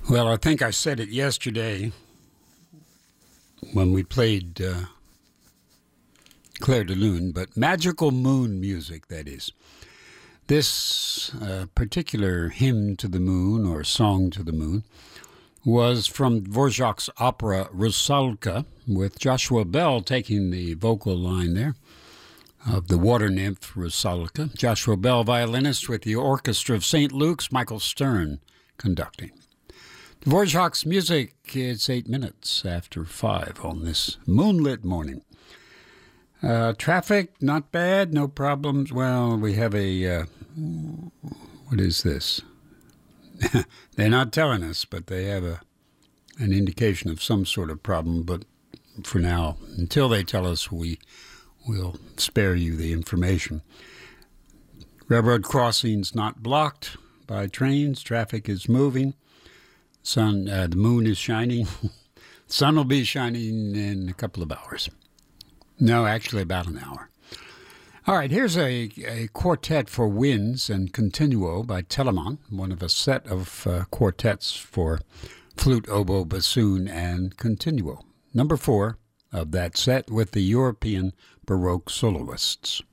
Well, I think I said it yesterday when we played Claire de Lune, but magical moon music, that is. This particular hymn to the moon or song to the moon was from Dvorak's opera Rusalka, with Joshua Bell taking the vocal line there of the water nymph Rusalka. Joshua Bell, violinist with the Orchestra of St. Luke's, Michael Stern conducting. Dvorak's music, it's 8 minutes after 5 on this moonlit morning. Traffic, not bad, no problems. Well, we have what is this? They're not telling us, but they have an indication of some sort of problem. But for now, until they tell us, we will spare you the information. Railroad crossings not blocked by trains. Traffic is moving. The moon is shining. Sun will be shining in a couple of hours. No, actually about an hour. All right, here's a quartet for winds and continuo by Telemann, one of a set of quartets for flute, oboe, bassoon, and continuo. Number 4 of that set with the European Baroque soloists.